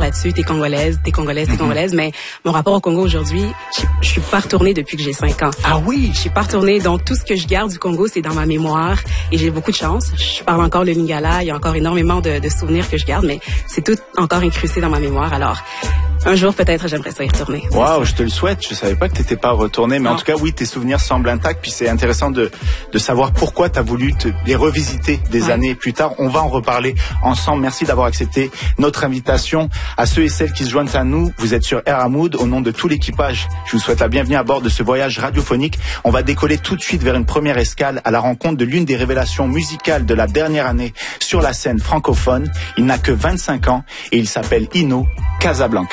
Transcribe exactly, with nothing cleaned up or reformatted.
là-dessus, t'es congolaise, t'es congolaise, t'es congolaise, mais mon rapport au Congo aujourd'hui, je, je suis pas retournée depuis que j'ai cinq ans. Ah oui? Je suis pas retournée, donc tout ce que je garde du Congo, c'est dans ma mémoire, et j'ai beaucoup de chance. Je parle encore le lingala, il y a encore énormément de, de souvenirs que je garde, mais c'est tout encore incrusté dans ma mémoire, alors... Un jour, peut-être, j'aimerais ça y retourner. Waouh, je te le souhaite. Je savais pas que t'étais pas retourné, mais non. En tout cas, oui, tes souvenirs semblent intacts. Puis c'est intéressant de de savoir pourquoi t'as voulu te les revisiter des ouais. années plus tard. On va en reparler ensemble. Merci d'avoir accepté notre invitation. À ceux et celles qui se joignent à nous, vous êtes sur Air Hamoud. Au nom de tout l'équipage, je vous souhaite la bienvenue à bord de ce voyage radiophonique. On va décoller tout de suite vers une première escale à la rencontre de l'une des révélations musicales de la dernière année sur la scène francophone. Il n'a que vingt-cinq ans et il s'appelle Ino Casablanca.